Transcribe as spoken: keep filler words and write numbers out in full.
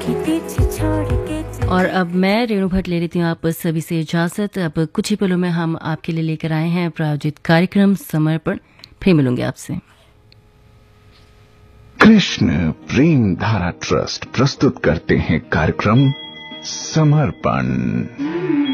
और अब मैं रेणु भट्ट ले लेती हूँ आप सभी से इजाजत। अब कुछ ही पलों में हम आपके लिए लेकर आए हैं प्रायोजित कार्यक्रम समर्पण। फिर मिलूंगे आपसे। कृष्ण प्रेम धारा ट्रस्ट प्रस्तुत करते हैं कार्यक्रम समर्पण।